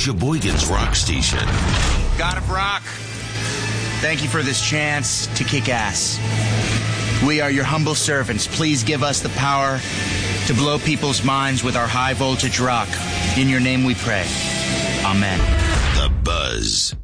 Sheboygan's rock station. God of Rock, thank you for this chance to kick ass. We are your humble servants. Please give us the power to blow people's minds with our high voltage rock. In your name we pray. Amen. The Buzz.